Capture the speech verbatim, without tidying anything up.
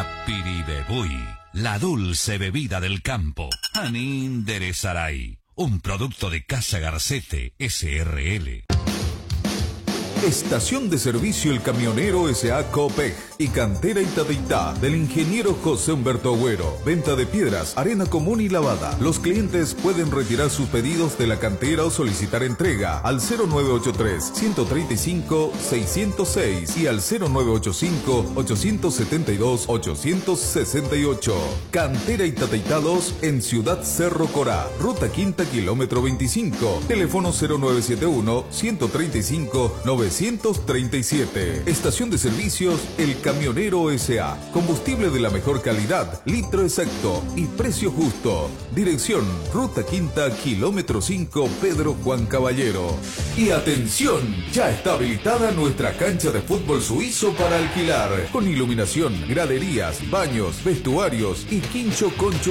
La Piribebuy, la dulce bebida del campo. Aninderezaray, un producto de Casa Garcete S R L. Estación de servicio El Camionero S A Copec y Cantera Itadeitá del ingeniero José Humberto Agüero. Venta de piedras, arena común y lavada. Los clientes pueden retirar sus pedidos de la cantera o solicitar entrega al cero nueve ocho tres, uno tres cinco, seis cero seis y al cero nueve ocho cinco, ocho siete dos, ocho seis ocho. Cantera Itadeitá dos en Ciudad Cerro Corá, Ruta Quinta, kilómetro veinticinco. Teléfono cero nueve siete uno, uno tres cinco, nueve treinta y siete. Estación de servicios El Camionero S A. Combustible de la mejor calidad, litro exacto y precio justo. Dirección Ruta Quinta, kilómetro cinco, Pedro Juan Caballero. Y atención, ya está habilitada nuestra cancha de fútbol suizo para alquilar, con iluminación, graderías, baños, vestuarios y quincho con